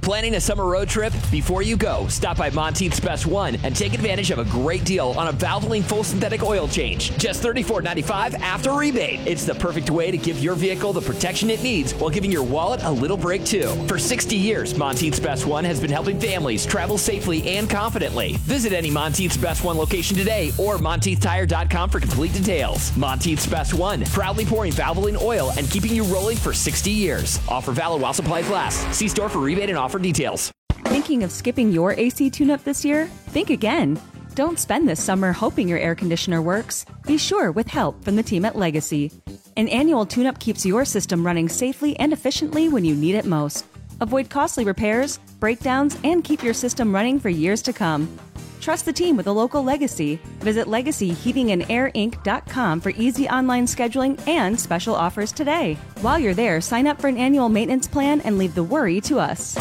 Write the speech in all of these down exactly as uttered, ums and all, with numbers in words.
Planning a summer road trip? Before you go, stop by Monteith's Best One and take advantage of a great deal on a Valvoline full synthetic oil change. Just thirty-four ninety-five after rebate. It's the perfect way to give your vehicle the protection it needs while giving your wallet a little break too. For sixty years, Monteith's Best One has been helping families travel safely and confidently. Visit any Monteith's Best One location today or Monteith Tire dot com for complete details. Monteith's Best One, proudly pouring Valvoline oil and keeping you rolling for sixty years. Offer valid while supplies last. See store for rebate and offer details. Thinking of skipping your A C tune-up this year? Think again. Don't spend this summer hoping your air conditioner works. Be sure with help from the team at Legacy. An annual tune-up keeps your system running safely and efficiently when you need it most. Avoid costly repairs, breakdowns, and keep your system running for years to come. Trust the team with a local Legacy. Visit legacy heating and air inc dot com for easy online scheduling and special offers today. While you're there, sign up for an annual maintenance plan and leave the worry to us.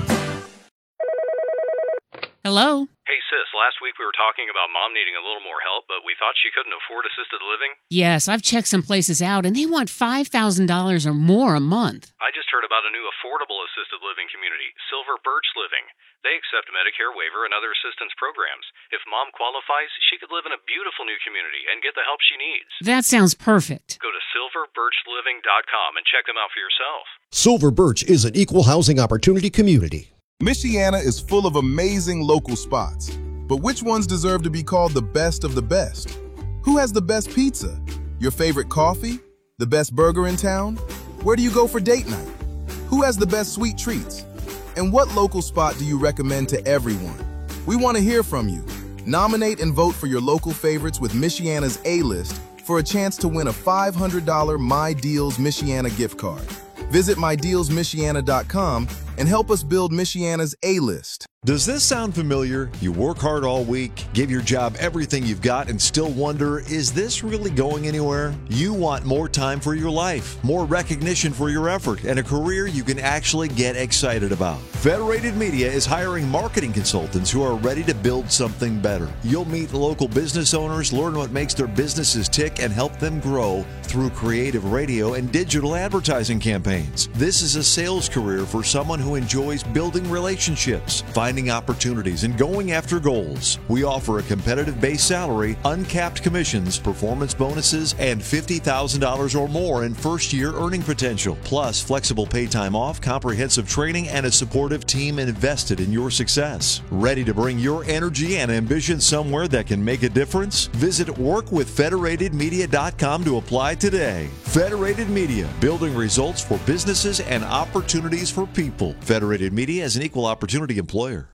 Hello? Hey, sis, last week we were talking about Mom needing a little more help, but we thought she couldn't afford assisted living. Yes, I've checked some places out, and they want five thousand dollars or more a month. I just heard about a new affordable assisted living community, Silver Birch Living. They accept Medicare waiver and other assistance programs. If Mom qualifies, she could live in a beautiful new community and get the help she needs. That sounds perfect. Go to silver birch living dot com and check them out for yourself. Silver Birch is an equal housing opportunity community. Michiana is full of amazing local spots, but which ones deserve to be called the best of the best? Who has the best pizza? Your favorite coffee? The best burger in town? Where do you go for date night? Who has the best sweet treats? And what local spot do you recommend to everyone? We want to hear from you. Nominate and vote for your local favorites with Michiana's A-List for a chance to win a five hundred dollars My Deals Michiana gift card. Visit my deals michiana dot com and help us build Michiana's A-List. Does this sound familiar? You work hard all week, give your job everything you've got, and still wonder, is this really going anywhere? You want more time for your life, more recognition for your effort, and a career you can actually get excited about. Federated Media is hiring marketing consultants who are ready to build something better. You'll meet local business owners, learn what makes their businesses tick, and help them grow through creative radio and digital advertising campaigns. This is a sales career for someone who enjoys building relationships, finding opportunities, and going after goals. We offer a competitive base salary, uncapped commissions, performance bonuses, and fifty thousand dollars or more in first-year earning potential, plus flexible pay time off, comprehensive training, and a supportive team invested in your success. Ready to bring your energy and ambition somewhere that can make a difference? Visit work with federated media dot com to apply today. Federated Media, building results for businesses and opportunities for people. Federated Media is an equal opportunity employer.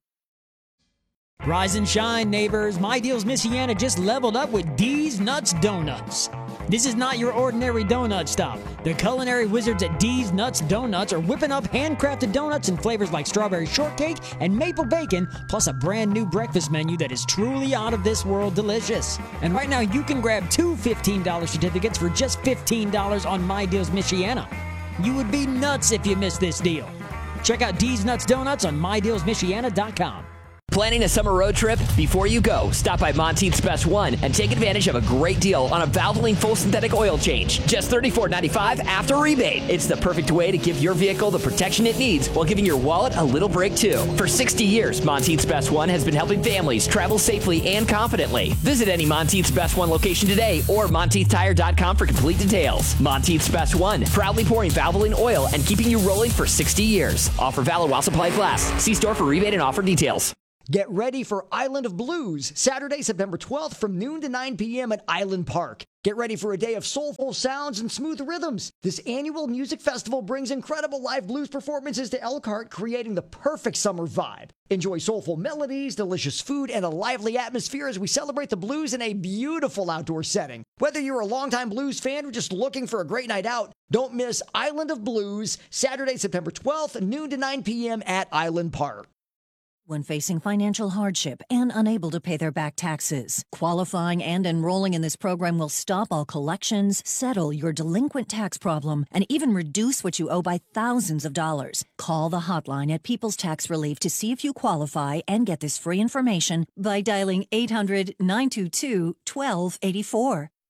Rise and shine, neighbors. My Deals Michiana just leveled up with D's Nuts Donuts. This is not your ordinary donut stop. The culinary wizards at D's Nuts Donuts are whipping up handcrafted donuts in flavors like strawberry shortcake and maple bacon, plus a brand new breakfast menu that is truly out of this world delicious. And right now you can grab two fifteen dollar certificates for just fifteen dollars on My Deals Michiana. You would be nuts if you missed this deal. Check out D's Nuts Donuts on my deals michiana dot com. Planning a summer road trip? Before you go, stop by Monteith's Best One and take advantage of a great deal on a Valvoline full synthetic oil change. Just thirty-four ninety-five after rebate. It's the perfect way to give your vehicle the protection it needs while giving your wallet a little break too. For sixty years, Monteith's Best One has been helping families travel safely and confidently. Visit any Monteith's Best One location today or Monteith Tire dot com for complete details. Monteith's Best One, proudly pouring Valvoline oil and keeping you rolling for sixty years. Offer valid while supplies last. See store for rebate and offer details. Get ready for Island of Blues, Saturday, September twelfth from noon to nine p.m. at Island Park. Get ready for a day of soulful sounds and smooth rhythms. This annual music festival brings incredible live blues performances to Elkhart, creating the perfect summer vibe. Enjoy soulful melodies, delicious food, and a lively atmosphere as we celebrate the blues in a beautiful outdoor setting. Whether you're a longtime blues fan or just looking for a great night out, don't miss Island of Blues, Saturday, September twelfth, noon to nine p.m. at Island Park. When facing financial hardship and unable to pay their back taxes, qualifying and enrolling in this program will stop all collections, settle your delinquent tax problem, and even reduce what you owe by thousands of dollars. Call the hotline at People's Tax Relief to see if you qualify and get this free information by dialing eight hundred, nine two two, one two eight four.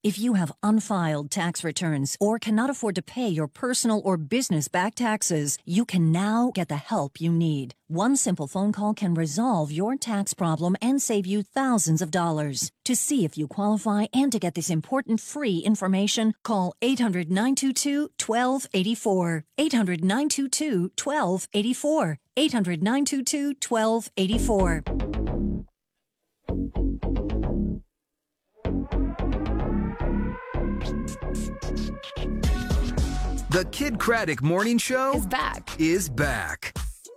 If you have unfiled tax returns or cannot afford to pay your personal or business back taxes, you can now get the help you need. One simple phone call can resolve your tax problem and save you thousands of dollars. To see if you qualify and to get this important free information, call eight hundred, nine two two, one two eight four. eight hundred, nine two two, one two eight four. eight hundred, nine two two, one two eight four. The Kid Craddock Morning Show is back. Is back.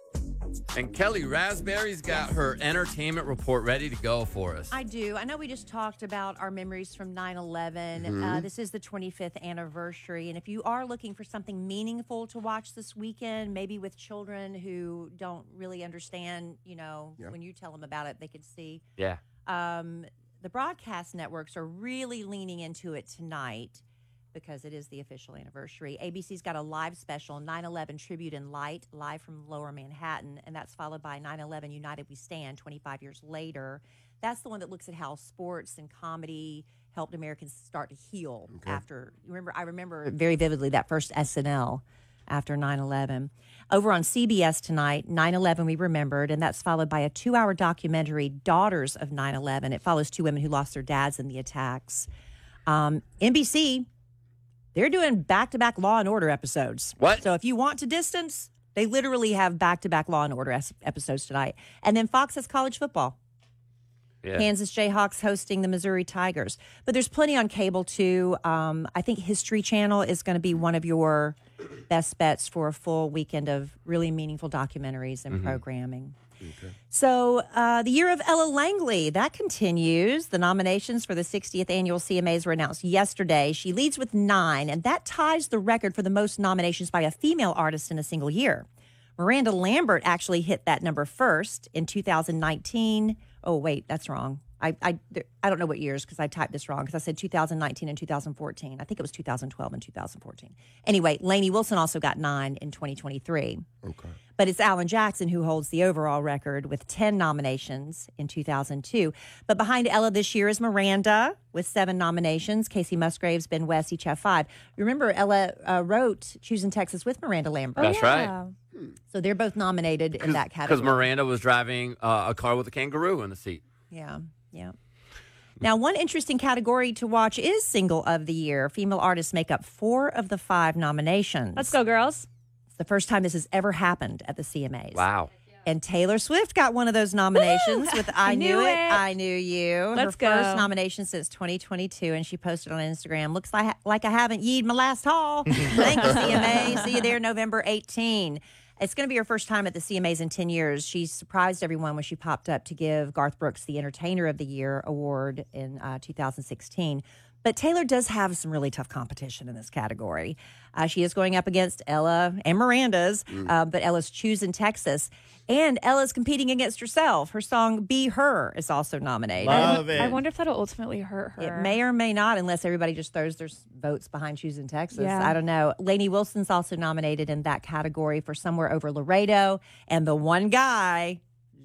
And Kelly Raspberry's got her entertainment report ready to go for us. I do. I know we just talked about our memories from nine eleven. Mm-hmm. Uh, this is the twenty-fifth anniversary. And if you are looking for something meaningful to watch this weekend, maybe with children who don't really understand, you know, yeah. when you tell them about it, they could see. Yeah. Um, the broadcast networks are really leaning into it tonight, because it is the official anniversary. A B C's got a live special, nine eleven Tribute in Light, live from Lower Manhattan, and that's followed by nine eleven United We Stand, twenty-five years later. That's the one that looks at how sports and comedy helped Americans start to heal okay. after. Remember, I remember very vividly that first S N L after nine eleven. Over on C B S tonight, nine eleven We Remembered, and that's followed by a two-hour documentary, Daughters of nine eleven. It follows two women who lost their dads in the attacks. Um, N B C... They're doing back-to-back Law and Order episodes. What? So if you want to distance, they literally have back-to-back Law and Order es- episodes tonight. And then Fox has college football. Yeah. Kansas Jayhawks hosting the Missouri Tigers. But there's plenty on cable, too. Um, I think History Channel is going to be one of your best bets for a full weekend of really meaningful documentaries and mm-hmm. programming. Okay. So uh, the year of Ella Langley, that continues. The nominations for the sixtieth annual C M As were announced yesterday. She leads with nine, and that ties the record for the most nominations by a female artist in a single year. Miranda Lambert actually hit that number first in two thousand nineteen. Oh, wait, that's wrong. I I, I don't know what years because I typed this wrong because I said two thousand nineteen and two thousand fourteen. I think it was two thousand twelve and two thousand fourteen. Anyway, Lainey Wilson also got nine in twenty twenty-three. Okay. But it's Alan Jackson who holds the overall record with ten nominations in two thousand two. But behind Ella this year is Miranda with seven nominations. Casey Musgraves, Ben West each have five. Remember, Ella uh, wrote Choosing Texas with Miranda Lambert. That's oh, yeah. right. So they're both nominated in that category. Because Miranda was driving uh, a car with a kangaroo in the seat. Yeah, yeah. Now, one interesting category to watch is Single of the Year. Female artists make up four of the five nominations. Let's go, girls. It's the first time this has ever happened at the C M As. Wow. And Taylor Swift got one of those nominations Woo! with I Knew It, it, I Knew You. Let's Her go. first nomination since twenty twenty-two, and she posted on Instagram, looks like, like I haven't yeed my last haul. Thank you, C M A. See you there November eighteenth. It's going to be her first time at the C M As in ten years. She surprised everyone when she popped up to give Garth Brooks the Entertainer of the Year award in uh, two thousand sixteen. But Taylor does have some really tough competition in this category. Uh, she is going up against Ella and Miranda's, mm. uh, but Ella's Choosing Texas. And Ella's competing against herself. Her song Be Her is also nominated. Love it. I wonder if that'll ultimately hurt her. It may or may not, unless everybody just throws their votes behind Choosing Texas. Yeah. I don't know. Lainey Wilson's also nominated in that category for Somewhere Over Laredo. And the one guy,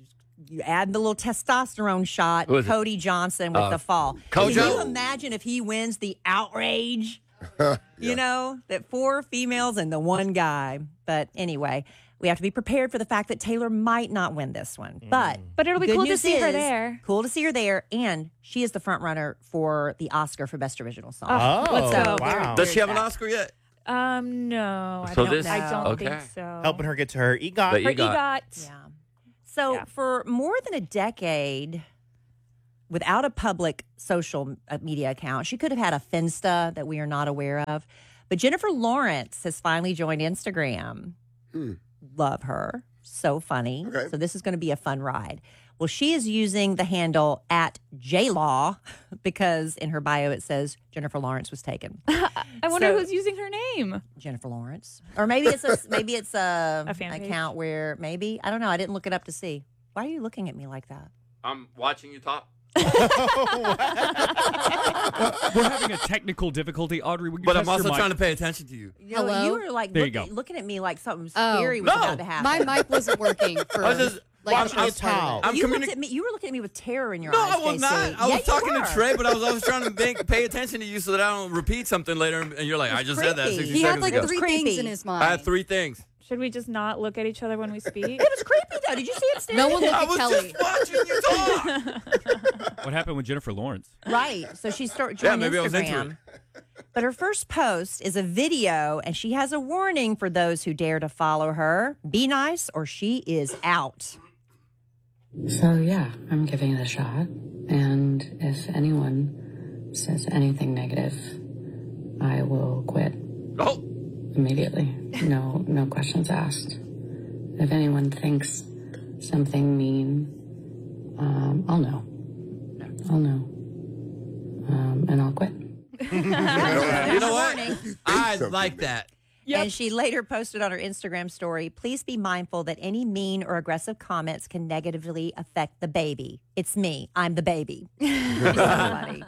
you add the little testosterone shot, Cody it? Johnson with uh, The Fall. Kojo? Can you imagine if he wins the outrage? yeah. You know, that four females and the one guy. But anyway, we have to be prepared for the fact that Taylor might not win this one. Mm. But but it'll be cool to see her there. Cool to see her there. And she is the front runner for the Oscar for Best Original Song. Oh, let's go. Wow. Very, very Does she have sad. an Oscar yet? Um, no. So I don't, this, I don't okay. think so. Helping her get to her EGOT. The Her EGOT. EGOT. Yeah. So Yeah. for more than a decade, without a public social media account, she could have had a Finsta that we are not aware of. But Jennifer Lawrence has finally joined Instagram. Hmm. Love her. So funny. Okay. So this is going to be a fun ride. Well, she is using the handle at JLaw because in her bio it says Jennifer Lawrence was taken. I wonder So- who's using her name. Jennifer Lawrence, or maybe it's a maybe it's a, A fan page. account where maybe I don't know. I didn't look it up to see. Why are you looking at me like that? I'm watching you talk. We're having a technical difficulty, Audrey. Will you But test I'm also your mic? trying to pay attention to you. You know, Hello? you were like There you look, go. looking at me like something Oh, scary was no. about to happen. My mic wasn't working for I was just, Like Well, she I'm- gets I'm- how? I'm you communi- looked at me. You were looking at me with terror in your No, eyes. I was J C. not. I Yeah, was talking you to were. Trey, but I was I was trying to make, pay attention to you so that I don't repeat something later. And you're like, I just said that creepy. sixty He had seconds like ago. three things in his mind. I had three things. Should we just not look at each other when we speak? It was creepy though. Did you see it? Staring? No one looked I at was Kelly. just watching you talk. What happened with Jennifer Lawrence? Right. So she started Yeah, joining maybe I was into Instagram. But her first post is a video, and she has a warning for those who dare to follow her. Be nice, or she is out. So, yeah, I'm giving it a shot. And if anyone says anything negative, I will quit. Oh. Immediately. No, no questions asked. If anyone thinks something mean, um, I'll know. I'll know. Um, and I'll quit. You know what? I like that. Yep. And she later posted on her Instagram story, please be mindful that any mean or aggressive comments can negatively affect the baby. It's me. I'm the baby. She's so funny.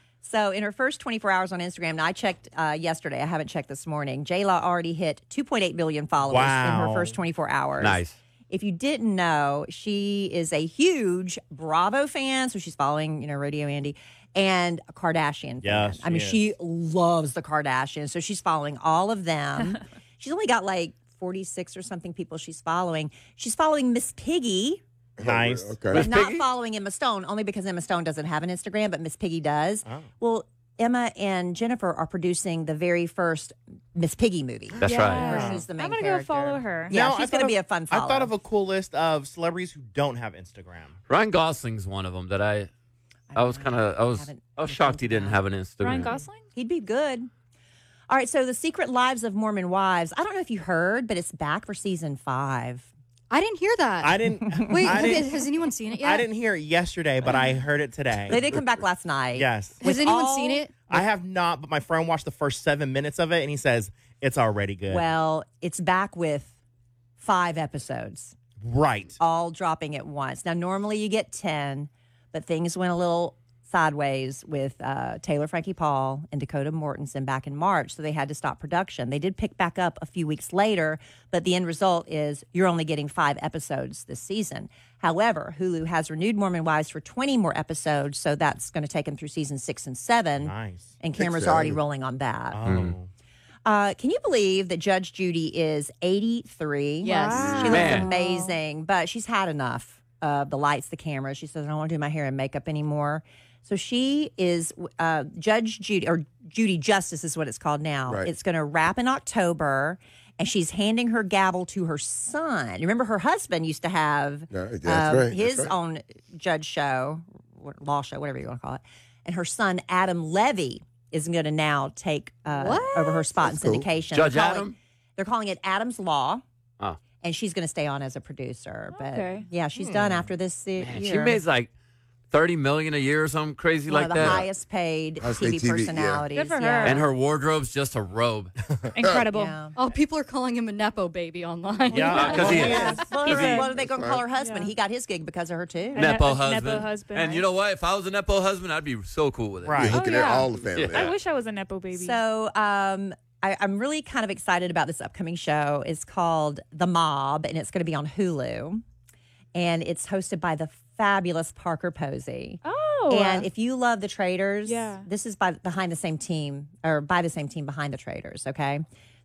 So in her first twenty-four hours on Instagram, now I checked uh, yesterday. I haven't checked this morning. J-Law already hit two point eight million followers in Wow. her first twenty-four hours. Nice. If you didn't know, she is a huge Bravo fan. So she's following, you know, Rodeo Andy and a Kardashian fan. Yes, I mean, she she loves the Kardashians. So she's following all of them. She's only got like forty-six or something people she's following. She's following Miss Piggy. Nice. But Miss not Piggy? following Emma Stone, only because Emma Stone doesn't have an Instagram, but Miss Piggy does. Oh. Well, Emma and Jennifer are producing the very first Miss Piggy movie. That's right. Where she's the main I'm gonna character. go follow her. Yeah, Now, I she's thought going to be of- a fun follow. I thought of a cool list of celebrities who don't have Instagram. Ryan Gosling's one of them that I. I was kind of. I was. I was shocked he didn't have an Instagram. Ryan Gosling? He'd be good. All right, so The Secret Lives of Mormon Wives. I don't know if you heard, but it's back for season five. I didn't hear that. I didn't. Wait, I have didn't, you- has anyone seen it yet? I didn't hear it yesterday, but I heard it today. They did come back last night. Yes. Has With anyone all- seen it? I have not, but my friend watched the first seven minutes of it, and he says it's already good. Well, it's back with five episodes. Right. All dropping at once. Now, normally you get ten, but things went a little sideways with uh, Taylor Frankie Paul and Dakota Mortensen back in March, so they had to stop production. They did pick back up a few weeks later, but the end result is you're only getting five episodes this season. However, Hulu has renewed Mormon Wives for twenty more episodes, so that's going to take them through season six and seven. Nice. And cameras are already rolling on that. Oh. Uh, can you believe that Judge Judy is eighty-three? Yes. She looks Man. amazing, but she's had enough of the lights, the cameras. She says, I don't want to do my hair and makeup anymore. So she is uh, Judge Judy, or Judy Justice is what it's called now. Right. It's going to wrap in October, and she's handing her gavel to her son. Remember, her husband used to have Yeah, that's um, right, that's his right. own judge show, what- law show, whatever you want to call it. And her son, Adam Levy, is going to now take uh, over her spot That's in cool. syndication. Judge They're calling- Adam? They're calling it Adam's Law. Oh. And she's going to stay on as a producer. But Okay. yeah, she's done after this uh, Man, year. she makes like thirty million a year or something crazy one like of the that. highest paid Highest T V paid T V, yeah. personalities. Good for her. yeah. And her wardrobe's just a robe. Incredible. Yeah. Oh, people are calling him a Nepo baby online. Yeah. Uh, 'cause he Yeah. is. Well, He's a- what are they going to call her Right. husband? Yeah. He got his gig because of her, too. A Nepo ne- a husband. Nepo husband, And you know what? If I was a Nepo husband, I'd be so cool with it. Right. You're hooking Oh, at yeah. all the family. Yeah. I wish I was a Nepo baby. So um, I, I'm really kind of excited about this upcoming show. It's called The Mob, and it's going to be on Hulu. And it's hosted by the fabulous Parker Posey. oh. And if you love the Traders, Yeah. this is by behind the same team, or by the same team behind the Traders. Okay,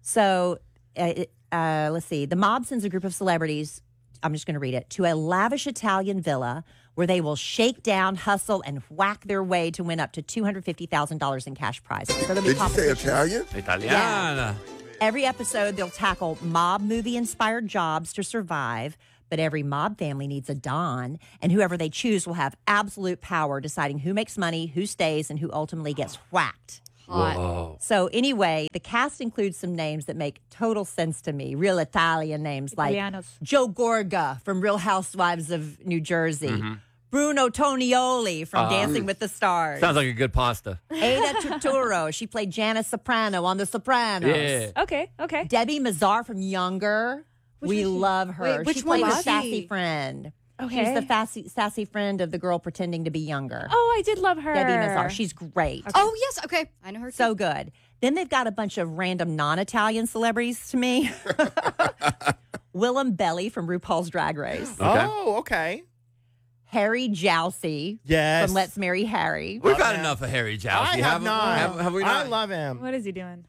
so uh, it- uh, let's see. The mob sends a group of celebrities. I'm just going to read it to a lavish Italian villa where they will shake down, hustle, and whack their way to win up to two hundred fifty thousand dollars in cash prizes. So there'll be Did you say competition. Italian? Italiana. Every episode, they'll tackle mob movie inspired jobs to survive. But every mob family needs a Don, and whoever they choose will have absolute power deciding who makes money, who stays, and who ultimately gets whacked. Hot. Whoa. So anyway, the cast includes some names that make total sense to me. Real Italian names like Italianos. Joe Gorga from Real Housewives of New Jersey. Mhm. Bruno Tonioli from Uh, Dancing with the Stars. Sounds like a good pasta. Ada Turturro. She played Janice Soprano on The Sopranos. Yeah. Okay, okay. Debbie Mazar from Younger. Which we was she? love her. Wait, which she played one the was sassy she? friend. Okay. She's the sassy, sassy friend of the girl pretending to be younger. Oh, I did love her. Debbie Mazar. She's great. Oh, yes. Okay. I know her. Too. So good. Then they've got a bunch of random non-Italian celebrities to me. Willem Belly from RuPaul's Drag Race. Okay. Oh, okay. Harry Jousey Yes. from Let's Marry Harry. We've had enough of Harry Jousey. I have haven't not. we? Have, have we not? I love him. What is he doing?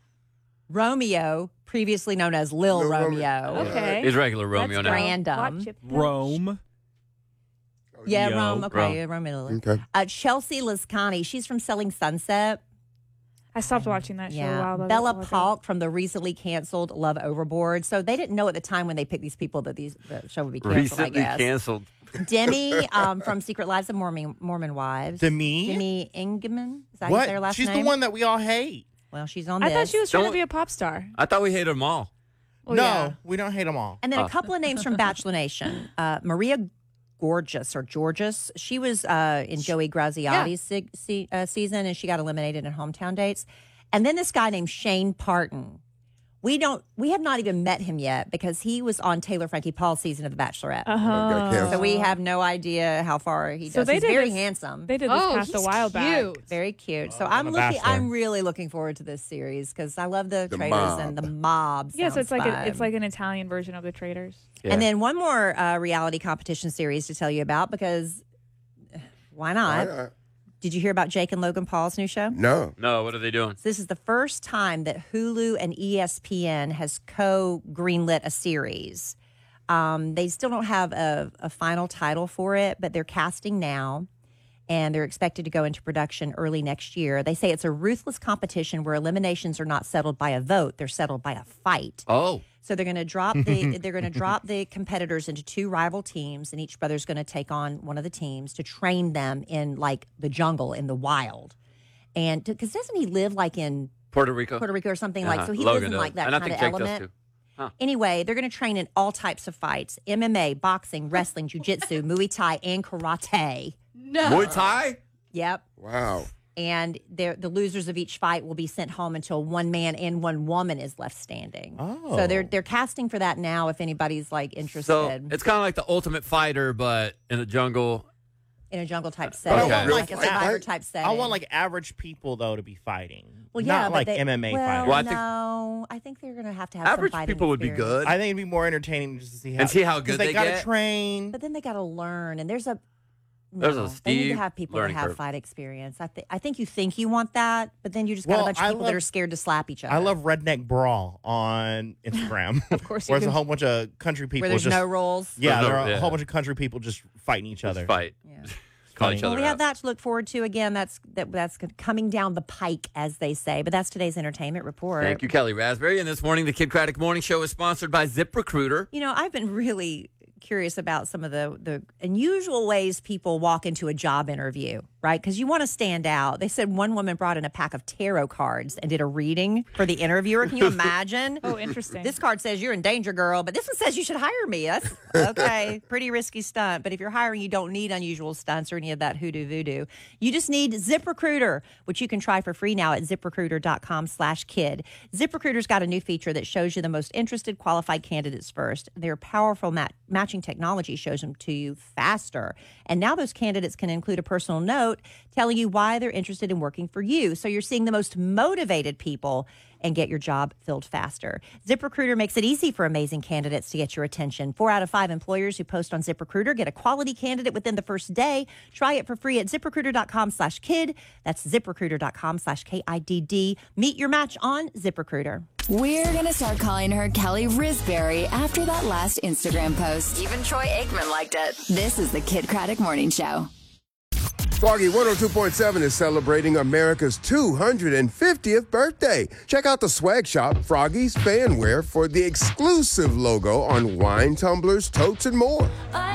Romeo, previously known as Lil, Lil Romeo. Romeo. Okay. He's regular Romeo That's now. random. Watch it. Rome. Yeah, Yo. Rome. Okay, Rome. yeah, Romeo. Okay. Uh, Chelsea Lascani. She's from Selling Sunset. I stopped watching that show a while Yeah. ago. Bella Polk from the recently canceled Love Overboard. So they didn't know at the time when they picked these people that these the show would be canceled, Recently I guess. canceled. Demi um, from Secret Lives of Mormon, Mormon Wives. Demi? Demi Ingman. Is that how you What? say her last She's name? the one that we all hate. Well, she's on I this. thought she was trying Don't- to be a pop star. I thought we hated them all. Well, no, yeah. we don't hate them all. And then Oh. a couple of names from Bachelor Nation. Uh, Maria Gorgeous or Georges. She was uh, in Joey Graziati's se- se- uh, season, and she got eliminated in Hometown Dates. And then this guy named Shane Parton. We don't. We have not even met him yet because he was on Taylor Frankie Paul's season of The Bachelorette. Uh-huh. So we have no idea how far he does. So they He's did very this- handsome. They did this Oh, past a he's while back. cute. Very cute. So Oh, I'm The looking. Bachelor. I'm really looking forward to this series because I love the, The traitors mob. and the mob. Yeah, so sounds it's like a, fun. it's like an Italian version of The Traitors. Yeah. And then one more uh, reality competition series to tell you about because uh, why not? Why not? Did you hear about Jake and Logan Paul's new show? No. No, what are they doing? So this is the first time that Hulu and E S P N has co-greenlit a series. Um, they still don't have a, a final title for it, but they're casting now, and they're expected to go into production early next year. They say it's a ruthless competition where eliminations are not settled by a vote; they're settled by a fight. Oh. So they're going to drop the they're going to drop the competitors into two rival teams, and each brother's going to take on one of the teams to train them in like the jungle in the wild. And because doesn't he live like in Puerto Rico. Puerto Rico or something Uh-huh. like so he Logan lives in does. like that And I kind think of Jake does, element. too. Huh. Anyway, they're going to train in all types of fights: M M A, boxing, wrestling, jiu-jitsu, Muay Thai, and karate. No. Muay Thai? Yep. Wow. And they're- the losers of each fight will be sent home until one man and one woman is left standing. Oh. So they're they're casting for that now if anybody's like interested So it's kind of like the Ultimate Fighter, but in the jungle. in a jungle type But setting, I want, like, like, a survivor I- type setting. I want like average people though to be fighting. well, yeah, not but like they- M M A well, fighters. Well, I think- no, I think they're going to have to have Average some fighting people would be experience. good. I think it'd be more entertaining just to see how And see how 'cause good they, they gotta get. train. But then they got to learn, and there's a There's a no, they need to steep have people that learning have curve. fight experience. I think I think you think you want that, but then you just got Well, a bunch of I people that love- are scared to slap each other. I love Redneck Brawl on Instagram. Of course you Where there's do. a whole bunch of country people where there's just no rules. yeah, There's no- there are a yeah. whole bunch of country people just fighting each other. Just fight. Yeah. Call Funny. each Well, other we have out. that to look forward to. Again, that's that, that's coming down the pike, as they say. But that's today's entertainment report. Thank you, Kelly Raspberry. And this morning, the Kid Craddock Morning Show is sponsored by ZipRecruiter. You know, I've been really curious about some of the the unusual ways people walk into a job interview, right? Because you want to stand out. They said one woman brought in a pack of tarot cards and did a reading for the interviewer. Can you imagine? Oh, interesting. This card says you're in danger, girl, but this one says you should hire me. That's okay. Pretty risky stunt. But if you're hiring, you don't need unusual stunts or any of that hoodoo voodoo. You just need ZipRecruiter, which you can try for free now at ZipRecruiter.com slash kid. ZipRecruiter's got a new feature that shows you the most interested qualified candidates first. Their powerful mat- matching technology shows them to you faster. And now those candidates can include a personal note telling you why they're interested in working for you. So you're seeing the most motivated people and get your job filled faster. ZipRecruiter makes it easy for amazing candidates to get your attention. Four out of five employers who post on ZipRecruiter get a quality candidate within the first day. Try it for free at ZipRecruiter.com slash kid. That's ZipRecruiter.com slash K I D D. Meet your match on ZipRecruiter. We're going to start calling her Kelly Risberry after that last Instagram post. Even Troy Aikman liked it. This is the Kid Craddock Morning Show. Froggy one oh two point seven is celebrating America's two hundred fiftieth birthday. Check out the swag shop, Froggy's Fanwear, for the exclusive logo on wine, tumblers, totes, and more.